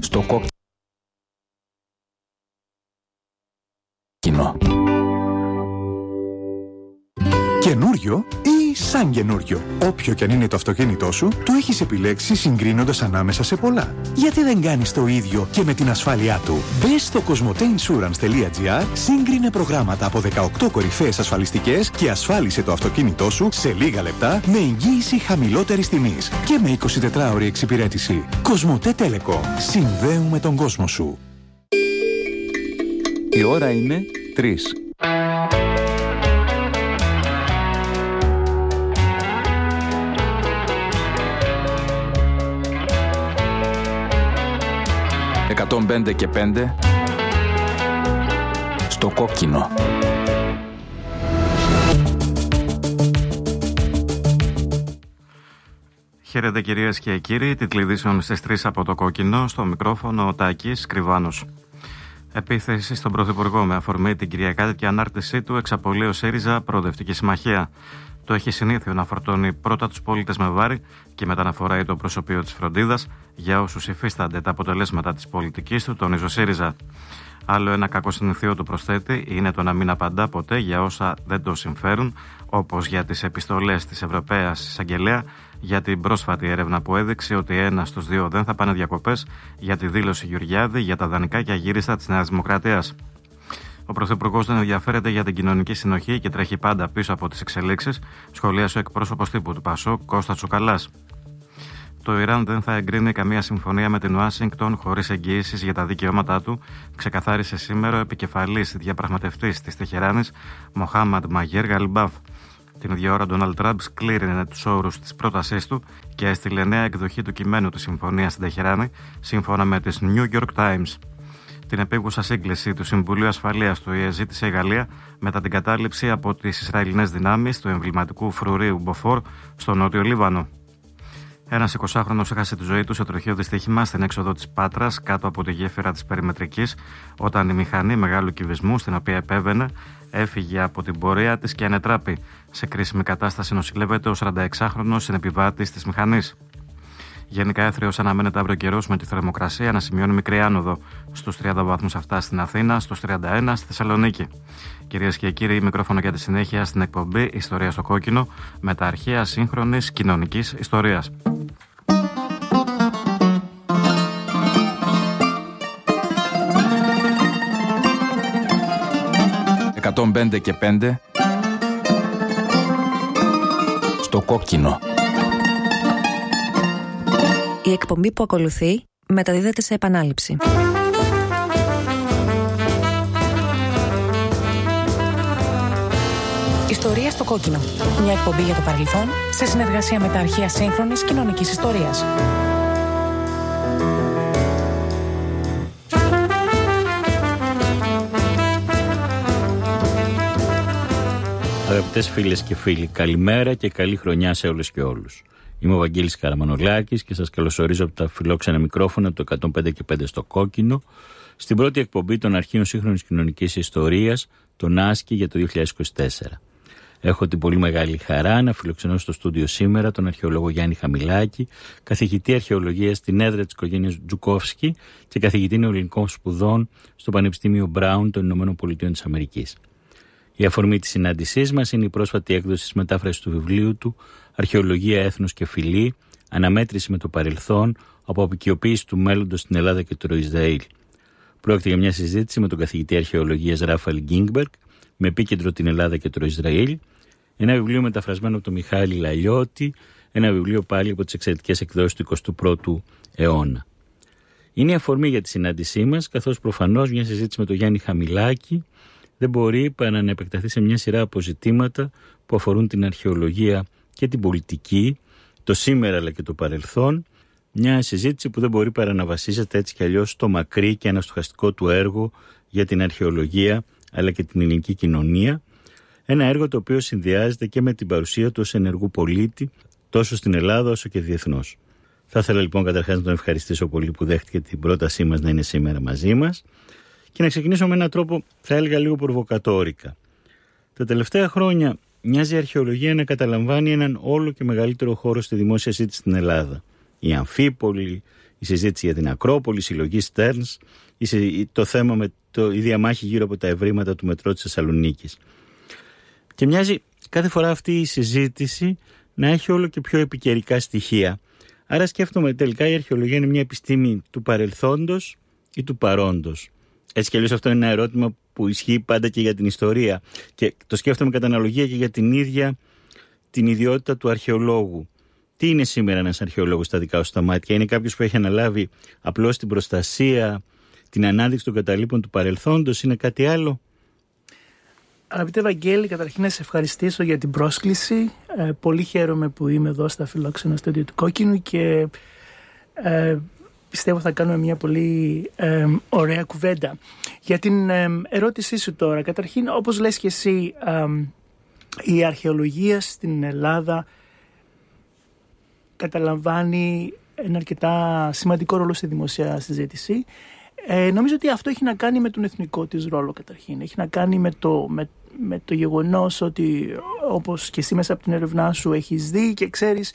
Στο κόκκινο. Καινούριο ή σαν καινούριο. Όποιο κι αν είναι το αυτοκίνητό σου, το έχεις επιλέξει συγκρίνοντας ανάμεσα σε πολλά. Γιατί δεν κάνεις το ίδιο και με την ασφάλειά του? Μπες στο cosmoteinsurance.gr, σύγκρινε προγράμματα από 18 κορυφαίες ασφαλιστικές και ασφάλισε το αυτοκίνητό σου σε λίγα λεπτά με εγγύηση χαμηλότερης τιμής και με 24ωρη εξυπηρέτηση. Cosmote Telecom. Συνδέουμε τον κόσμο σου. Η ώρα είναι 3. «105 και 5» στο κόκκινο. Χαίρετε κυρίες και κύριοι, τίτλοι ειδήσεων στις 3 από το κόκκινο, στο μικρόφωνο ο Τάκης Κρυβάνος. Επίθεση στον Πρωθυπουργό με αφορμή την Κυριακάτικη ανάρτησή του εξαπολύει ο ΣΥΡΙΖΑ Προοδευτική Συμμαχία. Το έχει συνήθειο να φορτώνει πρώτα τους πολίτες με βάρη και μετά να φοράει το προσωπείο της φροντίδας για όσους υφίστανται τα αποτελέσματα της πολιτικής του, τονίζει ο ΣΥΡΙΖΑ. Άλλο ένα κακό συνηθείο του προσθέτει είναι το να μην απαντά ποτέ για όσα δεν το συμφέρουν, όπως για τις επιστολές της Ευρωπαίας Εισαγγελέα για την πρόσφατη έρευνα που έδειξε ότι 1 στους 2 δεν θα πάνε διακοπές, για τη δήλωση Γεωργιάδη για τα δανεικά και αγύριστα της Νέας Δημοκρατίας. Ο Πρωθυπουργός δεν ενδιαφέρεται για την κοινωνική συνοχή και τρέχει πάντα πίσω από τις εξελίξεις, σχολίασε ο εκπρόσωπος τύπου του ΠΑΣΟΚ, Κώστας Τσουκαλάς. Το Ιράν δεν θα εγκρίνει καμία συμφωνία με την Ουάσιγκτον χωρίς εγγυήσεις για τα δικαιώματά του, ξεκαθάρισε σήμερα ο επικεφαλής διαπραγματευτής της Τεχεράνης, Μοχάμαντ Μαγέρ Γαλιμπάφ. Την ίδια ώρα, ο Ντόναλντ Τραμπ σκλήρινε τους όρους της πρότασής του και έστειλε νέα εκδοχή του κειμένου της συμφωνίας στην Τεχεράνη, σύμφωνα με τις New York Times. Την επίγουσα σύγκληση του Συμβουλίου Ασφαλείας του ΙΕ ζήτησε η Γαλλία μετά την κατάληψη από τις Ισραηλινές δυνάμεις του εμβληματικού φρουρίου Μποφόρ στο νότιο Λίβανο. Ένας 20χρονος έχασε τη ζωή του σε τροχαίο δυστύχημα στην έξοδο της Πάτρας, κάτω από τη γέφυρα της Περιμετρικής, όταν η μηχανή μεγάλου κυβισμού στην οποία επέβαινε έφυγε από την πορεία της και ανετράπη. Σε κρίσιμη κατάσταση νοσηλεύεται ο 46χρονος συνεπιβάτης της μηχανής. Γενικά, έθριος αναμένεται αύριο καιρός με τη θερμοκρασία να σημειώνει μικρή άνοδο. Στους 30 βαθμούς αυτά στην Αθήνα, στους 31 στη Θεσσαλονίκη. Κυρίες και κύριοι, μικρόφωνο για τη συνέχεια στην εκπομπή Ιστορία στο Κόκκινο με τα αρχαία σύγχρονης κοινωνικής ιστορίας. 105 και 5 στο κόκκινο. Η εκπομπή που ακολουθεί μεταδίδεται σε επανάληψη. Ιστορία στο κόκκινο. Μια εκπομπή για το παρελθόν σε συνεργασία με τα αρχεία σύγχρονης κοινωνικής ιστορίας. Αγαπητές φίλες και φίλοι, καλημέρα και καλή χρονιά σε όλες και όλους. Είμαι ο Βαγγέλης Καραμανολάκης και σας καλωσορίζω από τα φιλόξενα μικρόφωνα του 105 και 5 στο κόκκινο, στην πρώτη εκπομπή των αρχείων σύγχρονης κοινωνικής ιστορίας, τον Άσκη για το 2024. Έχω την πολύ μεγάλη χαρά να φιλοξενώ στο στούντιο σήμερα τον αρχαιολόγο Γιάννη Χαμιλάκη, καθηγητή αρχαιολογίας στην έδρα της οικογένειας Τζουκόφσκι και καθηγητή νεοελληνικών σπουδών στο Πανεπιστήμιο Μπράουν των Ηνωμένων Πολιτειών της Αμερικής. Η αφορμή της συνάντησής μας είναι η πρόσφατη έκδοση της μετάφρασης του βιβλίου του «Αρχαιολογία, Έθνος και Φυλή, αναμέτρηση με το παρελθόν, από αποικιοποίηση του μέλλοντος στην Ελλάδα και το Ισραήλ». Πρόκειται για μια συζήτηση με τον καθηγητή αρχαιολογίας Ράφαελ Γκίνγκμπεργκ, με επίκεντρο την Ελλάδα και το Ισραήλ, ένα βιβλίο μεταφρασμένο από τον Μιχάλη Λαλιώτη, ένα βιβλίο πάλι από τις εξαιρετικές εκδόσεις του 21ου αιώνα. Είναι η αφορμή για τη συνάντησή μας, καθώς προφανώς μια συζήτηση με τον Γιάννη Χαμιλάκη δεν μπορεί παρά να επεκταθεί σε μια σειρά από ζητήματα που αφορούν την αρχαιολογία και την πολιτική, το σήμερα αλλά και το παρελθόν, μια συζήτηση που δεν μπορεί παρά να βασίζεται έτσι κι αλλιώς στο μακρύ και αναστοχαστικό του έργο για την αρχαιολογία αλλά και την ελληνική κοινωνία, ένα έργο το οποίο συνδυάζεται και με την παρουσία του ως ενεργού πολίτη τόσο στην Ελλάδα όσο και διεθνώς. Θα ήθελα λοιπόν καταρχάς να τον ευχαριστήσω πολύ που δέχτηκε την πρότασή μας να είναι σήμερα μαζί μας και να ξεκινήσω με έναν τρόπο, θα έλεγα, λίγο προβοκατόρικα. Τα τελευταία χρόνια μοιάζει η αρχαιολογία να καταλαμβάνει έναν όλο και μεγαλύτερο χώρο στη δημόσια συζήτηση στην Ελλάδα. Η Αμφίπολη, η συζήτηση για την Ακρόπολη, η συλλογή Στέρνς, το θέμα με η διαμάχη γύρω από τα ευρήματα του μετρό της Θεσσαλονίκης. Και μοιάζει κάθε φορά αυτή η συζήτηση να έχει όλο και πιο επικαιρικά στοιχεία. Άρα σκέφτομαι τελικά η αρχαιολογία είναι μια επιστήμη του παρελθόντος ή του παρόντος. Έτσι κι αλλιώς αυτό είναι ένα ερώτημα που ισχύει πάντα και για την ιστορία. Και το σκέφτομαι κατά αναλογία και για την ίδια την ιδιότητα του αρχαιολόγου. Τι είναι σήμερα ένας αρχαιολόγος στα δικά σου τα μάτια? Είναι κάποιος που έχει αναλάβει απλώς την προστασία, την ανάδειξη των καταλήπων του παρελθόντος, είναι κάτι άλλο? Αγαπητέ Βαγγέλη, καταρχήν να σε ευχαριστήσω για την πρόσκληση. Πολύ χαίρομαι που είμαι εδώ στα φιλόξενα στούντιο του Κόκκινου και πιστεύω θα κάνουμε μια πολύ ωραία κουβέντα. Για την ερώτησή σου τώρα, καταρχήν όπως λες και εσύ, η αρχαιολογία στην Ελλάδα καταλαμβάνει ένα αρκετά σημαντικό ρόλο στη δημοσία συζήτηση. Νομίζω ότι αυτό έχει να κάνει με τον εθνικό της ρόλο καταρχήν. Έχει να κάνει με το γεγονός ότι, όπως και εσύ μέσα από την έρευνά σου έχεις δει και ξέρεις,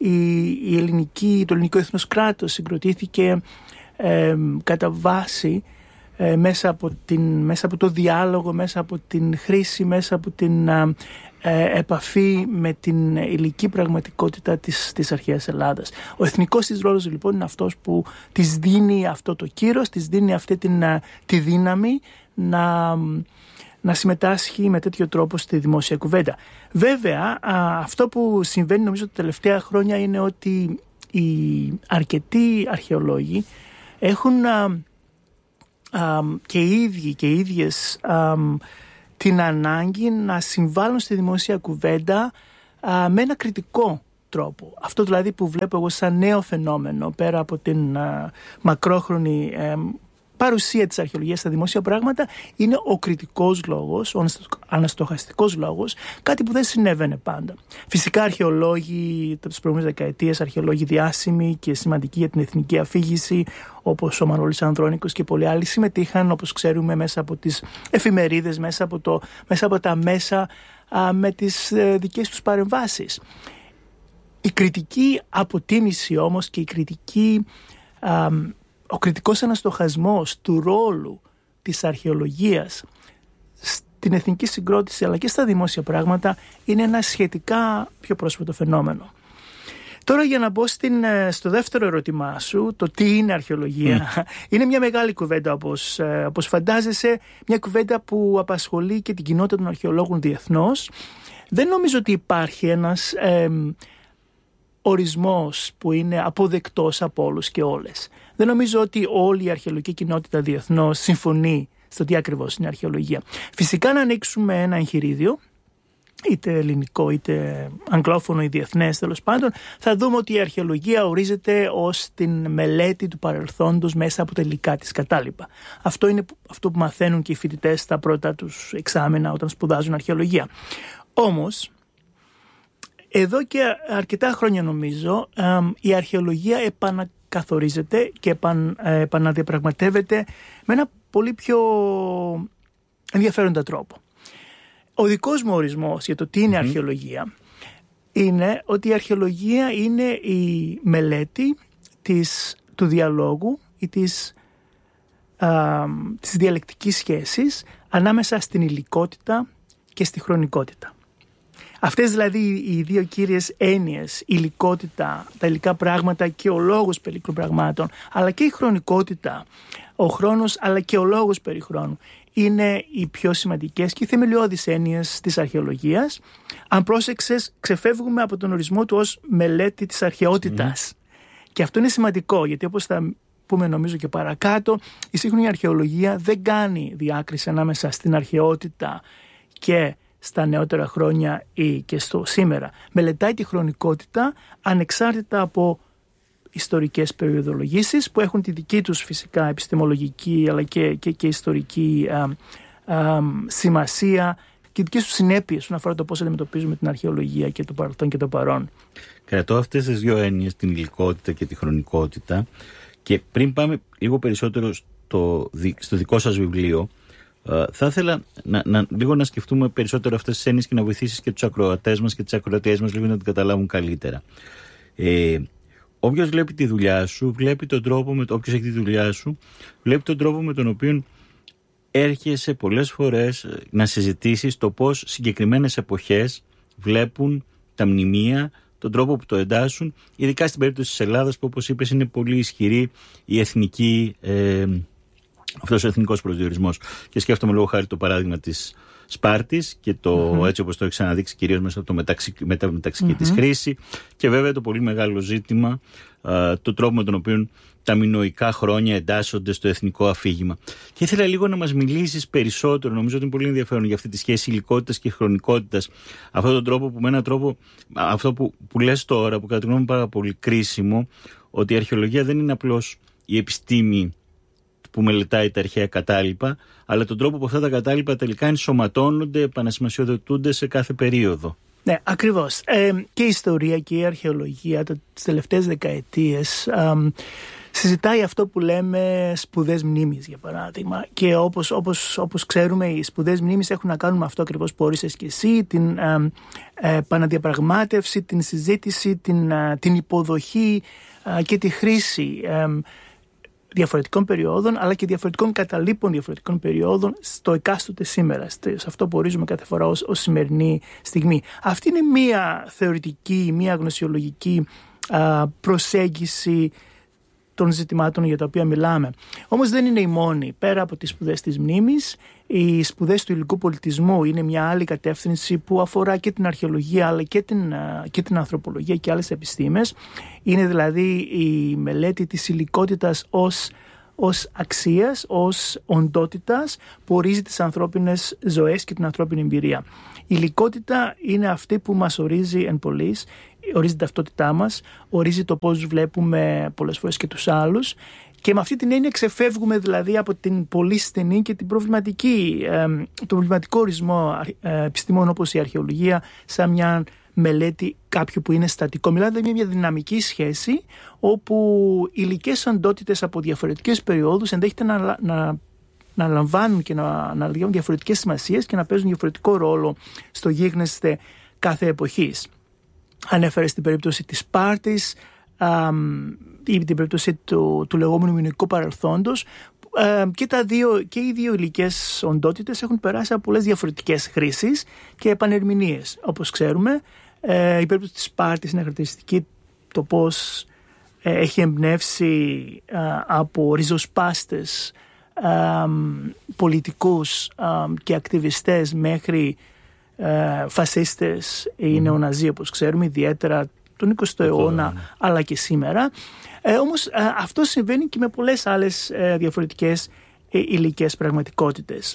το ελληνικό έθνος κράτος συγκροτήθηκε κατά βάση μέσα από το διάλογο, μέσα από την χρήση, μέσα από την επαφή με την υλική πραγματικότητα της αρχαίας Ελλάδας. Ο εθνικός της ρόλος λοιπόν είναι αυτός που της δίνει αυτό το κύρος, της δίνει αυτή τη δύναμη να συμμετάσχει με τέτοιο τρόπο στη δημόσια κουβέντα. Βέβαια, αυτό που συμβαίνει νομίζω τα τελευταία χρόνια είναι ότι οι αρκετοί αρχαιολόγοι έχουν και οι ίδιοι και οι ίδιες την ανάγκη να συμβάλλουν στη δημόσια κουβέντα με ένα κριτικό τρόπο. Αυτό δηλαδή που βλέπω εγώ σαν νέο φαινόμενο πέρα από την μακρόχρονη παρουσία της αρχαιολογίας στα δημόσια πράγματα είναι ο κριτικός λόγος, ο αναστοχαστικός λόγος, κάτι που δεν συνέβαινε πάντα. Φυσικά αρχαιολόγοι τις προηγούμενες δεκαετίες, αρχαιολόγοι διάσημοι και σημαντικοί για την εθνική αφήγηση, όπως ο Μανώλης Ανδρώνικος και πολλοί άλλοι, συμμετείχαν, όπως ξέρουμε, μέσα από τις εφημερίδες, μέσα από τα μέσα, με τις δικές τους παρεμβάσεις. Η κριτική αποτίμηση όμως και ο κριτικός αναστοχασμός του ρόλου της αρχαιολογίας στην εθνική συγκρότηση αλλά και στα δημόσια πράγματα είναι ένα σχετικά πιο πρόσφατο φαινόμενο. Τώρα για να μπω στο δεύτερο ερώτημά σου, το τι είναι αρχαιολογία, είναι μια μεγάλη κουβέντα όπως φαντάζεσαι, μια κουβέντα που απασχολεί και την κοινότητα των αρχαιολόγων διεθνώς. Δεν νομίζω ότι υπάρχει ένας ορισμός που είναι αποδεκτός από όλους και όλες. Δεν νομίζω ότι όλη η αρχαιολογική κοινότητα διεθνώς συμφωνεί στο τι ακριβώς είναι αρχαιολογία. Φυσικά να ανοίξουμε ένα εγχειρίδιο, είτε ελληνικό είτε αγγλόφωνο ή διεθνές τέλος πάντων, θα δούμε ότι η αρχαιολογία ορίζεται ως την μελέτη του παρελθόντος μέσα από τα υλικά της κατάλοιπα. Αυτό είναι αυτό που μαθαίνουν και οι φοιτητές στα πρώτα τους εξάμηνα όταν σπουδάζουν αρχαιολογία. Όμως, εδώ και αρκετά χρόνια νομίζω η αρχαιολογία επανακαθορίζεται και επαναδιαπραγματεύεται με ένα πολύ πιο ενδιαφέροντα τρόπο. Ο δικός μου ορισμός για το τι είναι αρχαιολογία είναι ότι η αρχαιολογία είναι η μελέτη του διαλόγου ή της διαλεκτικής σχέσης ανάμεσα στην υλικότητα και στη χρονικότητα. Αυτές δηλαδή οι δύο κύριες έννοιες, η υλικότητα, τα υλικά πράγματα και ο λόγος περί πραγμάτων, αλλά και η χρονικότητα, ο χρόνος αλλά και ο λόγος περί χρόνου, είναι οι πιο σημαντικές και οι θεμελιώδεις έννοιες της αρχαιολογίας. Αν πρόσεξες, ξεφεύγουμε από τον ορισμό του ως μελέτη της αρχαιότητας. Και αυτό είναι σημαντικό, γιατί όπως θα πούμε νομίζω και παρακάτω, η σύγχρονη αρχαιολογία δεν κάνει διάκριση ανάμεσα στην αρχαιότητα και στα νεότερα χρόνια ή και στο σήμερα. Μελετάει τη χρονικότητα ανεξάρτητα από ιστορικές περιοδολογήσεις που έχουν τη δική τους φυσικά επιστημολογική αλλά και ιστορική σημασία και δικές τους συνέπειες όσον αφορά το πώς αντιμετωπίζουμε την αρχαιολογία και το παρελθόν και το παρόν. Κρατώ αυτές τις δύο έννοιες, την υλικότητα και τη χρονικότητα, και πριν πάμε λίγο περισσότερο στο δικό σας βιβλίο, θα ήθελα λίγο να σκεφτούμε περισσότερο αυτές τις έννοιες και να βοηθήσεις και τους ακροατές μας και τις ακροατές μας λίγο να την καταλάβουν καλύτερα. όποιος βλέπει τη δουλειά σου, βλέπει τον τρόπο όποιος έχει τη δουλειά σου, βλέπει τον τρόπο με τον οποίο έρχεσαι πολλές φορές να συζητήσεις το πώς συγκεκριμένες εποχές βλέπουν τα μνημεία, τον τρόπο που το εντάσσουν, ειδικά στην περίπτωση της Ελλάδας που, όπως είπες, είναι πολύ ισχυρή η εθνική, αυτός ο εθνικός προσδιορισμός. Και σκέφτομαι λόγω χάρη το παράδειγμα της Σπάρτης και το, έτσι όπως το έχει αναδείξει, κυρίως μέσα από το μεταξική της χρήση, και βέβαια το πολύ μεγάλο ζήτημα, το τρόπο με τον οποίο τα μινωικά χρόνια εντάσσονται στο εθνικό αφήγημα. Και ήθελα λίγο να μας μιλήσεις περισσότερο, νομίζω ότι είναι πολύ ενδιαφέρον, για αυτή τη σχέση υλικότητας και χρονικότητας. Αυτόν τον τρόπο που με έναν τρόπο, αυτό που λες τώρα, που κατά τη γνώμη μου είναι πάρα πολύ κρίσιμο, ότι η αρχαιολογία δεν είναι απλώς η επιστήμη που μελετάει τα αρχαία κατάλοιπα, αλλά τον τρόπο που αυτά τα κατάλοιπα τελικά ενσωματώνονται, επανασημασιοδοτούνται σε κάθε περίοδο. Ναι, ακριβώς. Και η ιστορία και η αρχαιολογία τις τελευταίες δεκαετίες συζητάει αυτό που λέμε σπουδές μνήμης, για παράδειγμα. Και όπως ξέρουμε, οι σπουδές μνήμης έχουν να κάνουν με αυτό ακριβώς που όρισες και εσύ, την επαναδιαπραγμάτευση, την συζήτηση, την υποδοχή και τη χρήση διαφορετικών περιόδων, αλλά και διαφορετικών καταλήπων διαφορετικών περιόδων στο εκάστοτε σήμερα, σε αυτό που ορίζουμε κάθε φορά ως σημερινή στιγμή. Αυτή είναι μία θεωρητική, μία γνωσιολογική προσέγγιση των ζητημάτων για τα οποία μιλάμε. Όμως δεν είναι η μόνη. Πέρα από τις σπουδές της μνήμης, οι σπουδές του υλικού πολιτισμού είναι μια άλλη κατεύθυνση που αφορά και την αρχαιολογία, αλλά και την ανθρωπολογία και άλλες επιστήμες. Είναι δηλαδή η μελέτη της υλικότητας ως αξίας, ως οντότητας που ορίζει τις ανθρώπινες ζωές και την ανθρώπινη εμπειρία. Η υλικότητα είναι αυτή που μας ορίζει εν πολλοίς, ορίζει την ταυτότητά μας, ορίζει το πώς βλέπουμε πολλές φορές και τους άλλους, και με αυτή την έννοια ξεφεύγουμε δηλαδή από την πολύ στενή και την τον προβληματικό ορισμό επιστημών όπως η αρχαιολογία, σαν μια μελέτη κάποιου που είναι στατικό. Μιλάμε για μια δυναμική σχέση όπου υλικές οντότητες από διαφορετικές περιόδους ενδέχεται να λαμβάνουν και να αναλαμβάνουν διαφορετικές σημασίες και να παίζουν διαφορετικό ρόλο στο γίγνεσθε κάθε εποχής. Ανέφερε στην περίπτωση της Σπάρτης ή την περίπτωση του λεγόμενου μινωικού παρελθόντος, και οι δύο υλικές οντότητες έχουν περάσει από πολλές διαφορετικές χρήσεις και επανερμηνείες. Όπως ξέρουμε, η περίπτωση της Σπάρτης είναι χαρακτηριστική το πώς έχει εμπνεύσει από ριζοσπάστες πολιτικούς και ακτιβιστές μέχρι φασίστες ή νεοναζί, όπως ξέρουμε, ιδιαίτερα τον 20ο αιώνα, αλλά και σήμερα. Όμως αυτό συμβαίνει και με πολλές άλλες διαφορετικές υλικές πραγματικότητες.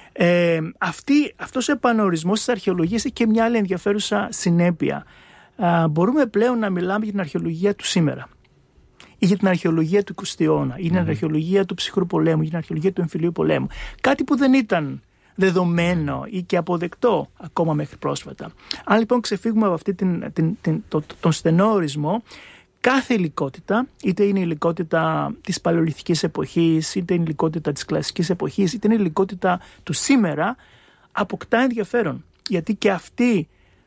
Αυτός ο επανορισμός της αρχαιολογίας έχει και μια άλλη ενδιαφέρουσα συνέπεια. Μπορούμε πλέον να μιλάμε για την αρχαιολογία του σήμερα, ή για την αρχαιολογία του 20ου αιώνα, ή την αρχαιολογία του ψυχρού πολέμου, ή την αρχαιολογία του εμφυλίου πολέμου. Κάτι που δεν ήταν δεδομένο ή και αποδεκτό ακόμα μέχρι πρόσφατα. Αν λοιπόν ξεφύγουμε από αυτή τον στενό ορισμό, κάθε υλικότητα, είτε είναι η υλικότητα της παλαιολιθικής εποχής, είτε είναι η υλικότητα της κλασικής εποχής, είτε είναι η υλικότητα του σήμερα, αποκτά ενδιαφέρον. Γιατί και αυτή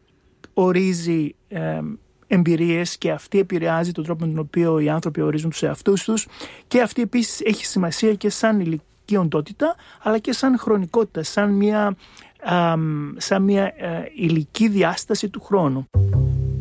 ορίζει εμπειρίες και αυτή επηρεάζει τον τρόπο με τον οποίο οι άνθρωποι ορίζουν τους εαυτούς τους, και αυτή επίσης έχει σημασία και σαν υλική οντότητα, αλλά και σαν χρονικότητα, σαν μια υλική διάσταση του χρόνου.